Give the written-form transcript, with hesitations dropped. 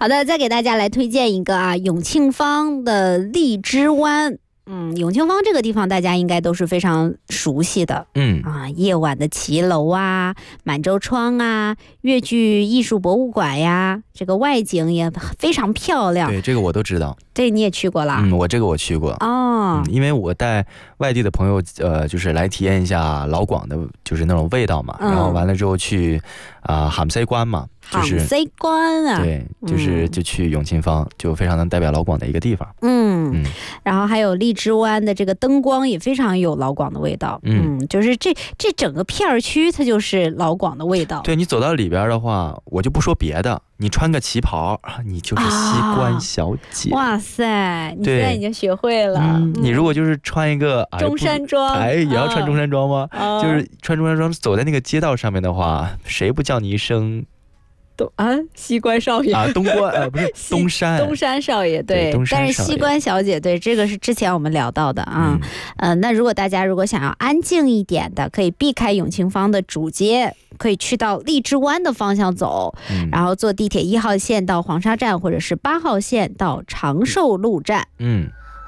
好的，再给大家来推荐一个啊，永庆坊的荔枝湾。永庆坊这个地方大家应该都是非常熟悉的。夜晚的骑楼啊，满洲窗啊，粤剧艺术博物馆呀，这个外景也非常漂亮。 对，这个我都知道。 对，你也去过了？ 我去过哦。因为我带外地的朋友，就是来体验一下老广的，就是那种味道嘛。然后完了之后去咸西关嘛。就是咸西关啊， 对，就去永庆坊，就非常能代表老广的一个地方。 然后还有荔枝湾的这个灯光也非常有老广的味道。就是这整个片区它就是老广的味道。 对，你走到里边的话，我就不说别的，你穿个旗袍，你就是西关小姐。 哇塞，你现在已经学会了。 你如果就是穿一个中山装， 也要穿中山装吗？就是穿中山装走在那个街道上面的话，谁不叫你一声西关少爷东关不是东山少爷，对，但是西关小姐，对，这个是之前我们聊到的啊。那如果大家想要安静一点的，可以避开永庆坊的主街，可以去到荔枝湾的方向走，然后坐地铁1号线到黄沙站，或者是8号线到长寿路站。